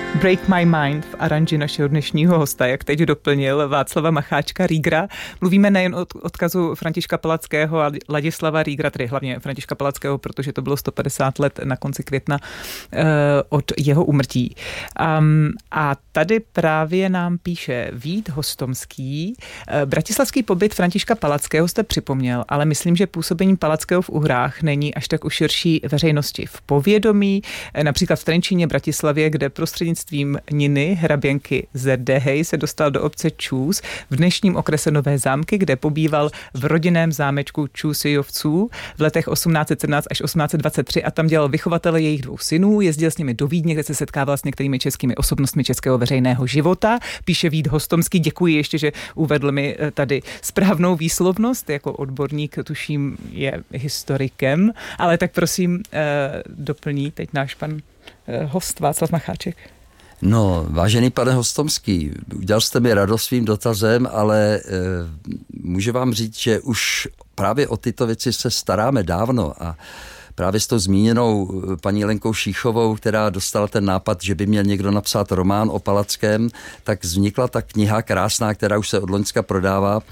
Break My Mind v aranži našeho dnešního hosta, jak teď doplnil Václava Macháčka Riegera. Mluvíme nejen o odkazu Františka Palackého a Ladislava Riegera, tedy hlavně Františka Palackého, protože to bylo 150 let na konci května od jeho úmrtí. A tady právě nám píše Vít Hostomský. Bratislavský pobyt Františka Palackého jste připomněl, ale myslím, že působení Palackého v Uhrách není až tak u širší veřejnosti v povědomí, například v Trenčíně, Bratislavě, kde prostřednictvím Niny hraběnky Zerdehej se dostal do obce Čůs v dnešním okrese Nové Zámky, kde pobýval v rodinném zámečku Čůsijovců v letech 1817 až 1823 a tam dělal vychovatele jejich 2 synů, jezdil s nimi do Vídně, kde se setkával s některými českými osobnostmi českého veřejného života. Píše Vít Hostomský, děkuji ještě, že uvedl mi tady správnou výslovnost, jako odborník, tuším, je historikem, ale tak prosím doplní teď náš pan host Václav Macháček. No, vážený pane Hostomský, udělal jste mi radost svým dotazem, ale můžu vám říct, že už právě o tyto věci se staráme dávno a právě s tou zmíněnou paní Lenkou Šíchovou, která dostala ten nápad, že by měl někdo napsat román o Palackém, tak vznikla ta kniha krásná, která už se od loňska prodává,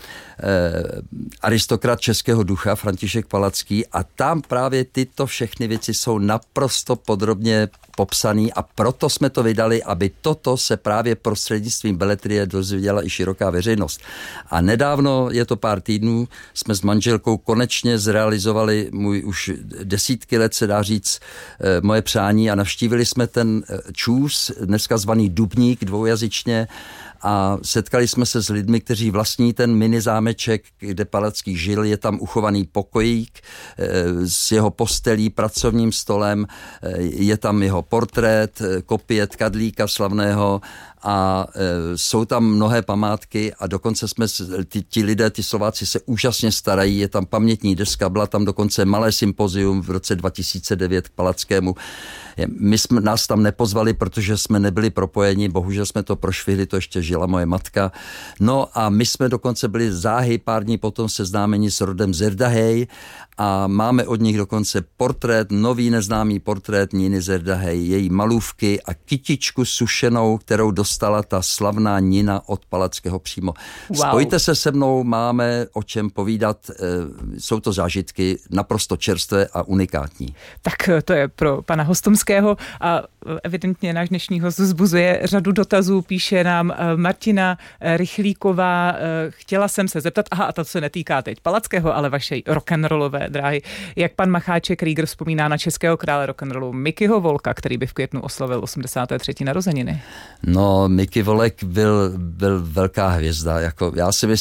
Aristokrat českého ducha, František Palacký, a tam právě tyto všechny věci jsou naprosto podrobně popsaný a proto jsme to vydali, aby toto se právě prostřednictvím beletrie dozvěděla i široká veřejnost. A nedávno, je to pár týdnů, jsme s manželkou konečně zrealizovali můj už desítky let, se dá říct, moje přání a navštívili jsme ten Čůs, dneska zvaný Dubník dvoujazyčně, a setkali jsme se s lidmi, kteří vlastní ten mini zámeček, kde Palacký žil. Je tam uchovaný pokojík s jeho postelí, pracovním stolem, je tam jeho portrét, kopie tkadlíka slavného a jsou tam mnohé památky a dokonce jsme, ti lidé, ty Slováci se úžasně starají, je tam pamětní deska, byla tam dokonce malé sympozium v roce 2009 k Palackému. Nás tam nepozvali, protože jsme nebyli propojeni, bohužel jsme to prošvihli, to ještě žila moje matka. No a my jsme dokonce byli záhy pár dní potom seznámeni s rodem Zerdehej a máme od nich dokonce portrét, nový neznámý portrét Niny Zerdehej, její malůvky a kytičku sušenou, kterou dostala ta slavná Nina od Palackého přímo. Wow. Spojte se se mnou, máme o čem povídat, jsou to zážitky naprosto čerstvé a unikátní. Tak to je pro pana Hostomského a evidentně náš dnešní host vzbuzuje řadu dotazů, píše nám Martina Rychlíková, chtěla jsem se zeptat, a to se netýká teď Palackého, ale vašej rock'n'rollové dráhy, jak pan Macháček Rieger vzpomíná na českého krále rock'n'rollu Mickeyho Volka, který by v květnu oslavil 83. narozeniny. No, Mickey Volek byl velká hvězda, jako já si myslím,